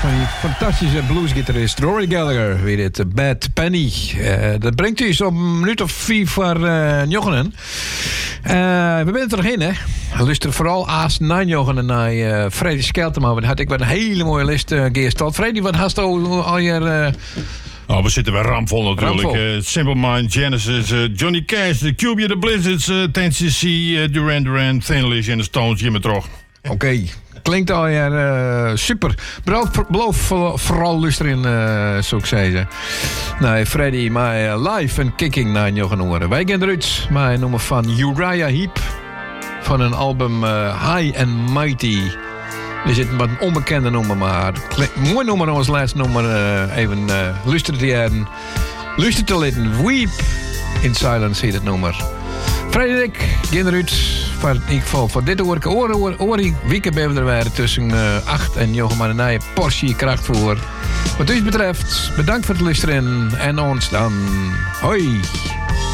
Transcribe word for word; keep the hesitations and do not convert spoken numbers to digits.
van die fantastische bluesgitarist Rory Gallagher. Weer dit Bad Penny. Uh, dat brengt u zo op een minuut of vier voor uh, Jochenen. Uh, we zijn er terug in, hè. Luister vooral aas naar Jochenen naar uh, Freddy Skeltema. Want had ik wel een hele mooie list uh, geesteld. Freddy, wat hast u al je... Uh, Oh, we zitten weer ramvol natuurlijk. Ramvol. Uh, Simple Mind, Genesis, uh, Johnny Cash, The Cube, The Blizzards, uh, ten C C, uh, Duran Duran, Thin Lizzy en de Stones. Hier maar terug. Oké, okay. Klinkt al uh, super. Beloof, beloof vooral luisteren, uh, zou ik zeggen. Nee, Freddy, maar uh, live en kicking naar Jochen horen. Wij gaan eruit, maar noemen van Uriah Heep. Van een album uh, High and Mighty. Er zit wat een onbekende nummer, maar mooi nummer als laatste nummer. Uh, even uh, luisteren te hebben. Luister te litten. Weep in silence heet het nummer. Frederik, gaan eruit. Voor, in ieder geval voor dit oor. Oor, oor, oor, weekend ben we er weer tussen uh, acht en Jochen maar een nieuwe portie kracht voor. Wat u betreft, bedankt voor het luisteren en ons dan. Hoi.